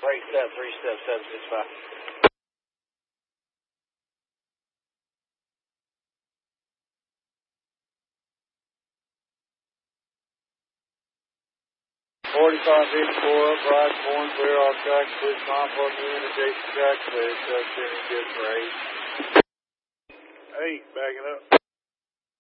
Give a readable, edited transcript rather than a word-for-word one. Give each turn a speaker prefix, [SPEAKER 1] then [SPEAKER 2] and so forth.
[SPEAKER 1] Break step, 3 step, 765. 4554 up, right, point, clear off track, switch complex in, adjacent track, clear, sub-10, good for 8. 8, backing up.